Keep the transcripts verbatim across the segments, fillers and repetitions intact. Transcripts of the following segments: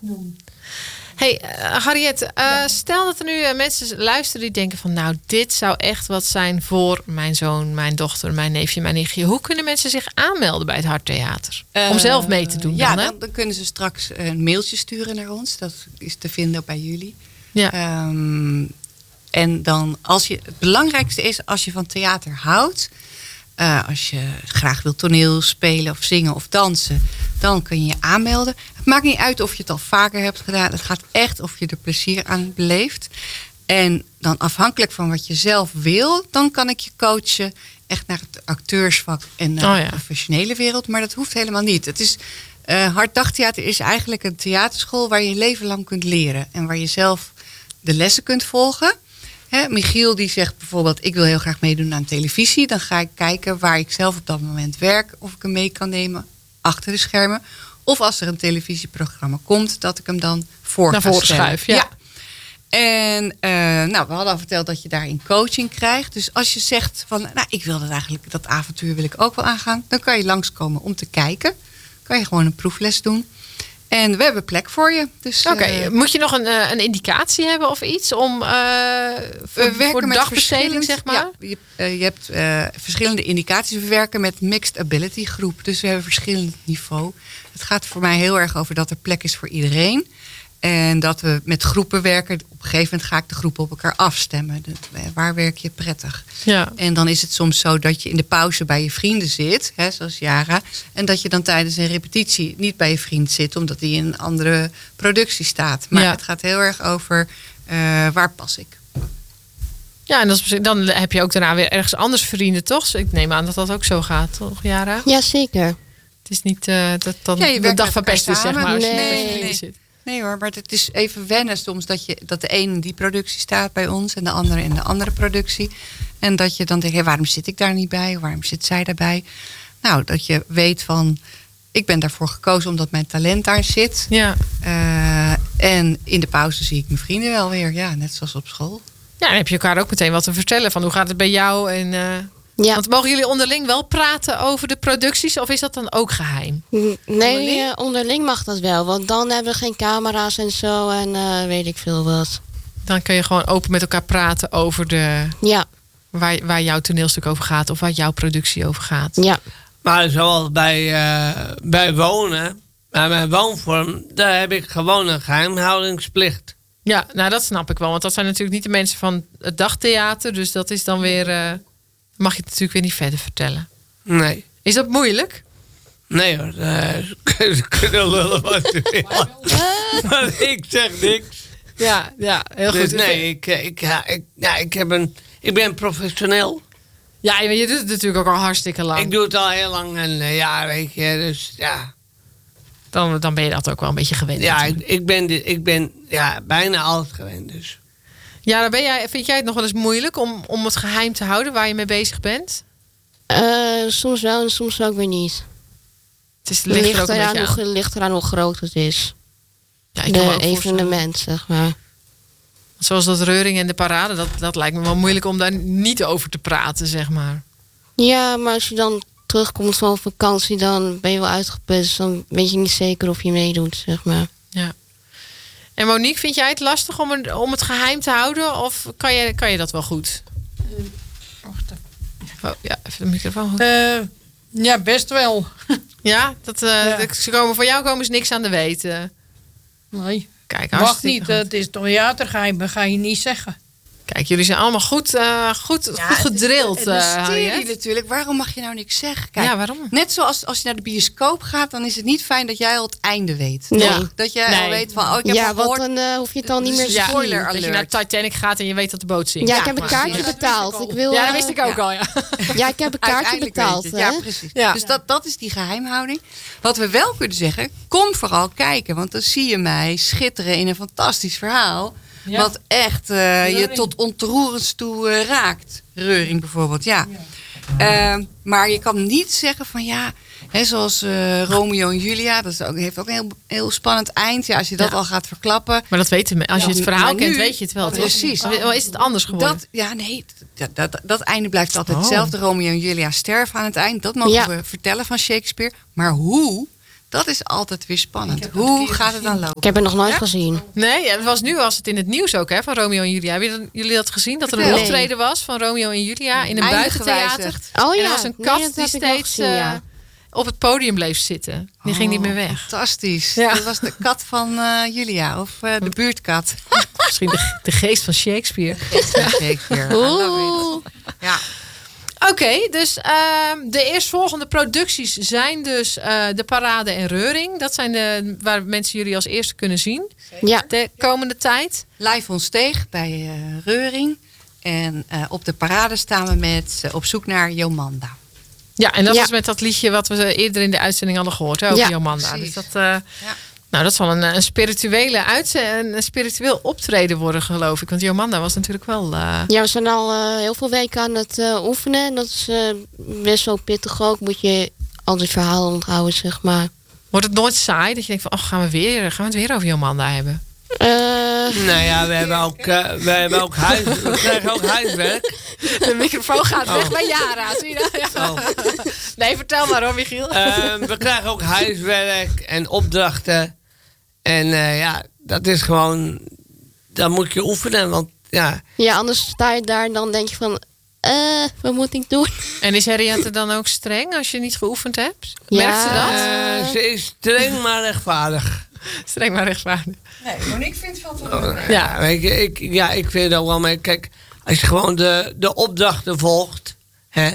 doen. Hey, uh, Harriet, uh, ja. stel dat er nu uh, mensen luisteren die denken van... nou, dit zou echt wat zijn voor mijn zoon, mijn dochter, mijn neefje, mijn nichtje. Hoe kunnen mensen zich aanmelden bij het Harttheater? Uh, Om zelf mee te doen ja, dan, hè? Dan, dan kunnen ze straks een mailtje sturen naar ons. Dat is te vinden bij jullie. Ja. Um, en dan, als je, het belangrijkste is, als je van theater houdt... Uh, als je graag wilt toneel spelen of zingen of dansen... dan kun je je aanmelden. Het maakt niet uit of je het al vaker hebt gedaan. Het gaat echt of je er plezier aan beleeft. En dan afhankelijk van wat je zelf wil... dan kan ik je coachen echt naar het acteursvak en naar oh ja. de professionele wereld. Maar dat hoeft helemaal niet. Het is, uh, Hart Dagtheater is eigenlijk een theaterschool... waar je je leven lang kunt leren. En waar je zelf de lessen kunt volgen... He, Michiel die zegt bijvoorbeeld, ik wil heel graag meedoen aan televisie. Dan ga ik kijken waar ik zelf op dat moment werk. Of ik hem mee kan nemen achter de schermen. Of als er een televisieprogramma komt, dat ik hem dan voor Naar voren schuif. Ja. ja. En uh, nou, we hadden al verteld dat je daarin coaching krijgt. Dus als je zegt van, nou, ik wil dat eigenlijk, dat avontuur wil ik ook wel aangaan. Dan kan je langskomen om te kijken. Kan je gewoon een proefles doen. En we hebben plek voor je. Dus, Oké, okay. uh, moet je nog een, uh, een indicatie hebben of iets om uh, voor, we voor dagbesteding, zeg maar? Ja, je, uh, je hebt uh, verschillende indicaties. We werken met Mixed Ability groep. Dus we hebben verschillend niveau. Het gaat voor mij heel erg over dat er plek is voor iedereen. En dat we met groepen werken. Op een gegeven moment ga ik de groepen op elkaar afstemmen. De, waar werk je prettig? Ja. En dan is het soms zo dat je in de pauze bij je vrienden zit. Hè, zoals Jara. En dat je dan tijdens een repetitie niet bij je vriend zit. Omdat die in een andere productie staat. Maar ja. het gaat heel erg over uh, waar pas ik. Ja, en dat is, dan heb je ook daarna weer ergens anders vrienden, toch? Dus ik neem aan dat dat ook zo gaat, toch, Jara? Ja, zeker. Het is niet uh, dat dan ja, de dag verpest is, zeg maar. Als nee. je bij je vrienden zit. Nee hoor, maar het is even wennen soms dat, je, dat de een in die productie staat bij ons... en de andere in de andere productie. En dat je dan denkt, hey, waarom zit ik daar niet bij? Waarom zit zij daarbij? Nou, dat je weet van... ik ben daarvoor gekozen omdat mijn talent daar zit. Ja. Uh, en in de pauze zie ik mijn vrienden wel weer. Ja, net zoals op school. Ja, dan heb je elkaar ook meteen wat te vertellen. Van hoe gaat het bij jou? En, uh, ja. Want mogen jullie onderling wel praten over de producties? Of is dat dan ook geheim? Nee, onderling, uh, onderling mag dat wel. Want dan hebben we geen camera's en zo. En uh, weet ik veel wat. Dan kun je gewoon open met elkaar praten over de... Ja. Waar, waar jouw toneelstuk over gaat. Of waar jouw productie over gaat. Ja. Maar zoals bij, uh, bij wonen... bij mijn woonvorm... daar heb ik gewoon een geheimhoudingsplicht. Ja, nou dat snap ik wel. Want dat zijn natuurlijk niet de mensen van het dagtheater. Dus dat is dan weer... Uh, mag je het natuurlijk weer niet verder vertellen. Nee. Is dat moeilijk? Nee hoor. Uh, ze kunnen lullen wat ze willen. Maar ik zeg niks. Ja, ja, heel dus goed. Nee, ik, ik, ja, ik, ja, ik, heb een, ik ben professioneel. Ja, je doet het natuurlijk ook al hartstikke lang. Ik doe het al heel lang en uh, ja, weet je, dus ja... Dan, dan ben je dat ook wel een beetje gewend. Ja, ik, ik, ben, ik ben ja, bijna alles gewend dus. Ja, dan ben jij, vind jij het nog wel eens moeilijk om, om het geheim te houden waar je mee bezig bent? Uh, soms wel en soms ook weer niet. Het is, ligt, ligt, er ook een eraan hoe, ligt eraan hoe groot het is. Ja, ik de evenement, zeg maar. Zoals dat Reuring en de parade, dat, dat lijkt me wel moeilijk om daar niet over te praten, zeg maar. Ja, maar als je dan terugkomt van vakantie, dan ben je wel uitgeput. Dan weet je niet zeker of je meedoet, zeg maar. Ja. En Monique, vind jij het lastig om, een, om het geheim te houden? Of kan je, kan je dat wel goed? Uh, wacht even. Oh, ja, even de microfoon goed. Uh, ja, best wel. Ja? Dat, uh, ja. Dat, ze komen, voor jou komen ze niks aan de weten. Nee. Kijk, mag niet. Uh, het is theatergeheim, dat ga je niet zeggen. Kijk, jullie zijn allemaal goed, uh, goed, ja, goed gedrild. Het is een mysterie natuurlijk. Waarom mag je nou niks zeggen? Kijk, ja, waarom? Net zoals als je naar de bioscoop gaat, dan is het niet fijn dat jij al het einde weet. Nee. Ja. Dat jij nee. al weet van, oh, ik heb ja, al gehoord. want dan uh, hoef je het al niet meer te ja, spoiler alert. Dat je naar Titanic gaat en je weet dat de boot zinkt. Ja, ja ik heb een kaartje ja, betaald. Ik wil, ja, dat wist ik ook ja. al, ja. Ja, ik heb een kaartje betaald. Ja, precies. Ja. Dus dat, dat is die geheimhouding. Wat we wel kunnen zeggen, kom vooral kijken. Want dan zie je mij schitteren in een fantastisch verhaal. Ja. Wat echt uh, je tot ontroerens toe uh, raakt. Reuring bijvoorbeeld, ja. ja. Uh, maar je kan niet zeggen van ja, hè, zoals uh, Romeo en Julia. Dat is ook, heeft ook een heel, heel spannend eind. Ja, als je dat ja. al gaat verklappen. Maar dat weten we. Als je ja, het verhaal nu, kent, weet je het wel. Precies. Of is het anders geworden? Dat, ja, nee. Dat, dat, dat einde blijft altijd oh. hetzelfde. Romeo en Julia sterven aan het eind. Dat mogen ja. we vertellen van Shakespeare. Maar hoe... Dat is altijd weer spannend. Ik heb dat Hoe een keer gaat het dan lopen? Ik heb het nog nooit gezien. Nee, het was nu was het in het nieuws ook, hè, van Romeo en Julia. Hebben jullie- jullie dat gezien? Dat er een Nee. optreden was van Romeo en Julia in een Einde buitentheater. gewijzigd. Oh En ja, er was een nee, kat dat die heb ik wel steeds gezien, ja. eh, op het podium bleef zitten. Die ging niet meer weg. Fantastisch. Ja. Dat was de kat van eh, Julia. Of eh, de buurtkat. Misschien de, de geest van Shakespeare. Shakespeare. I love Oeh. it. Ja. Oké, dus ehm, de eerstvolgende producties zijn dus eh, de Parade en Reuring. Dat zijn de waar mensen jullie als eerste kunnen zien Ja, de komende tijd. Live on Steeg bij eh, Reuring. En eh, op de parade staan we met eh, Op zoek naar Jomanda. Ja, en dat Ja. is met dat liedje wat we eerder in de uitzending hadden gehoord, hè, over Ja, Jomanda. precies. Dus dat, eh, nou, dat zal een, een spirituele uitzending, een spiritueel optreden worden, geloof ik. Want Jomanda was natuurlijk wel. eh, ja, we zijn al eh, heel veel weken aan het eh, oefenen. En dat is eh, best wel pittig ook. Moet je al die verhalen onthouden, zeg maar. Wordt het nooit saai dat je denkt van, oh, gaan we weer, gaan we het weer over Jomanda hebben? Eh, Nou ja, we hebben ook, eh, we hebben ook huis, we krijgen ook huiswerk. De microfoon gaat weg Oh. bij Jara, zie je dat? Ja. Oh. Nee, vertel maar hoor, Michiel. Ehm, we krijgen ook huiswerk en opdrachten. En eh, ja, dat is gewoon... Dan moet je oefenen, want ja... ja, anders sta je daar en dan denk je van... eh, wat moet ik doen? En is Henriette dan ook streng als je niet geoefend hebt? Ja. Merkt ze dat? eh, ze is streng maar rechtvaardig. Streng maar rechtvaardig. Nee, Monique vindt het wel Oh, ja, weet je, ik, ja, ik vind het ook wel mee. Kijk, als je gewoon de, de opdrachten volgt, hè,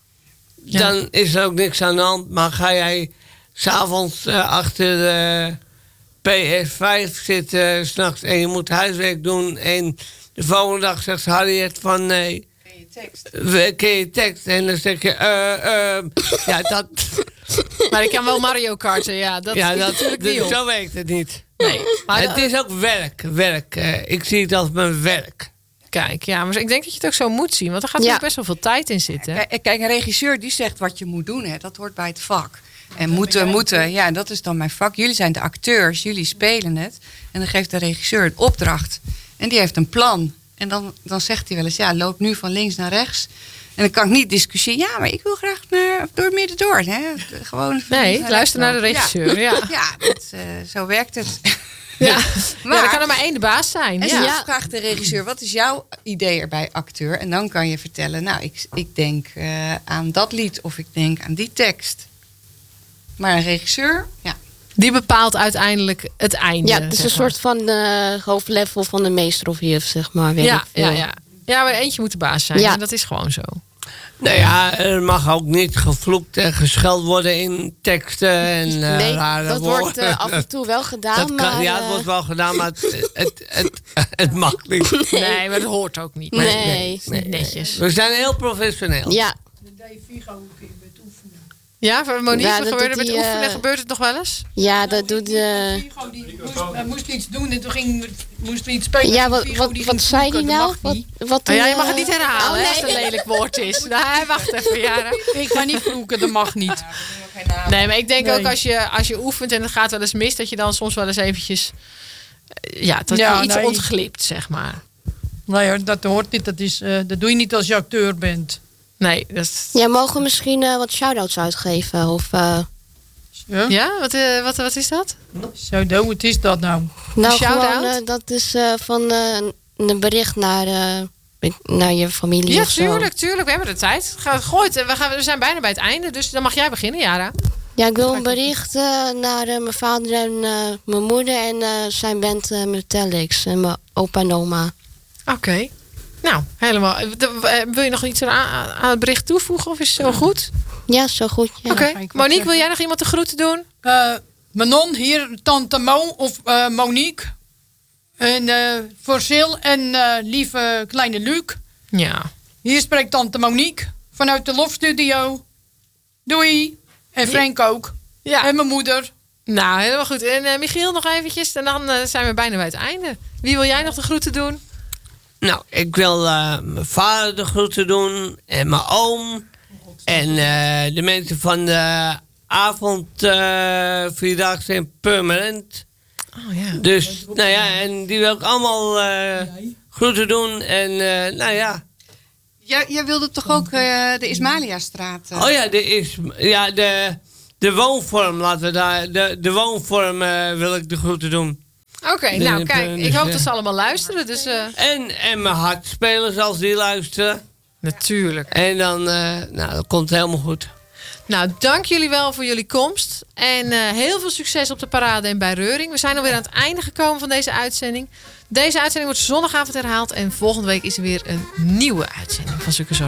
Ja. dan is er ook niks aan de hand. Maar ga jij s'avonds uh, achter de P S vijf zitten, 's nachts en je moet huiswerk doen. En de volgende dag zegt Harriet van nee, je tekst. we ken je tekst. En dan zeg je, eh, eh, ja, dat, Maar ik kan wel Mario Karten, ja. Dat ja, is dat, natuurlijk niet op. zo werkt het niet. Nee, maar Het is ook werk, werk. eh, ik zie het als mijn werk. kijk, ja, maar ik denk dat je het ook zo moet zien. Want er gaat Ja. natuurlijk best wel veel tijd in zitten. Kijk, kijk, een regisseur die zegt wat je moet doen. Hè. Dat hoort bij het vak. En moeten, moeten, ja, dat is dan mijn vak. Jullie zijn de acteurs, jullie spelen het. En dan geeft de regisseur een opdracht. En die heeft een plan. En dan, dan zegt hij wel eens, ja, loop nu van links naar rechts. En dan kan ik niet discussiëren. Ja, maar ik wil graag naar, door het midden door. Hè. Gewoon van links Nee, luister naar de rechts regisseur. Ja, lopen. Ja, ja dat, eh, zo werkt het. ja. Maar- ja, er kan er maar één de baas zijn. En Ja. soms vraagt de regisseur, wat is jouw idee erbij, acteur? En dan kan je vertellen, nou, ik, ik denk eh, aan dat lied of ik denk aan die tekst. Maar een regisseur, ja. Die bepaalt uiteindelijk het einde. Ja, het is zeg een maar. soort van eh, hoofdlevel van de meester of juf, zeg maar. weet Ja, ik veel. ja, ja. Ja, maar eentje moet de baas zijn. Ja. En dat is gewoon zo. Nou ja, er mag ook niet gevloekt en gescheld worden in teksten en eh, Nee, rare dat woorden. wordt eh, af en toe wel gedaan, Dat kan, maar... ja, het eh, wordt wel gedaan, maar het, het, het, het mag niet. Nee, maar dat hoort ook niet. Nee. nee, is niet netjes. We zijn heel professioneel. ja, Dat deed Vigo ook een keer met oefenen. Ja, voor Monique, Ja, wat dat gebeurde doet met die, oefenen? eh, Gebeurt het nog wel eens? ja, dat doet... eh Vigo die moest, hij moest iets doen en toen ging, moest er iets spelen. ja, En wat, Vigo wat, die wat ging zei vloeken, hij dat nou? mag Wat, niet. wat Oh ja, je eh, mag het niet herhalen, oh, hè, nee. als het een lelijk woord is. Nee, wacht even, Jara. Ik ga niet vloeken, dat mag niet. Nee, maar ik denk Nee. ook als je, als je oefent en het gaat wel eens mis, dat je dan soms wel eens eventjes... eh, Ja, dat Ja, je iets nee. ontglipt, zeg maar. Nee hoor, dat hoort niet. Dat, is, eh, dat doe je niet als je acteur bent. Nee, dat is... Ja, mogen we misschien eh, wat shout-outs uitgeven? Of, eh, Ja? Ja, wat, eh, wat, wat is dat? Zo, doe, wat is dat nou? nou, shout-out? gewoon, eh, dat is eh, van eh, een bericht naar, eh, naar je familie Ja, of zo. tuurlijk, tuurlijk. We hebben de tijd. Ga, gooi het. We, gaan, we zijn bijna bij het einde, dus dan mag jij beginnen, Jara. Ja, ik wil een bericht eh, naar eh, mijn vader en eh, mijn moeder en eh, zijn band uh, Metallics en mijn opa en oma. Oké. Nou, helemaal. De- eh, Wil je nog iets aan, aan het bericht toevoegen of is het zo goed? Ja, zo goed. Ja. Oké. ga ik wat Monique, zeggen. wil jij nog iemand de groeten doen? Eh Manon, hier, tante Mo of eh, Monique. En eh voor Sil en eh, lieve kleine Luc. Ja. Hier spreekt tante Monique vanuit de Lofstudio. Doei. En Frank ook. Ja. En mijn moeder. Nou, helemaal goed. En eh, Michiel nog eventjes. En dan eh, zijn we bijna bij het einde. Wie wil jij nog de groeten doen? Nou, ik wil eh, mijn vader de groeten doen en mijn oom. En eh, de mensen van de avond eh Vierdaagse in Permanent. Oh ja. Dus, nou ja, en die wil ik allemaal eh, groeten doen. En, eh, nou ja. Jij, jij wilde toch ook eh, de Ismaliastraat? eh? Oh ja, de is, ja, de de woonvorm, laten we daar, de, de woonvorm uh, wil ik de groeten doen. Oké, okay, nou De- kijk, dus, ik hoop eh, dat ze allemaal luisteren. Dus uh, En, en mijn hartspelers als die luisteren. natuurlijk. En dan, uh, nou, dat komt helemaal goed. Nou, dank jullie wel voor jullie komst. En uh, heel veel succes op de parade en bij Reuring. We zijn alweer aan het einde gekomen van deze uitzending. Deze uitzending wordt zondagavond herhaald. En volgende week is er weer een nieuwe uitzending van Zulke Zorg.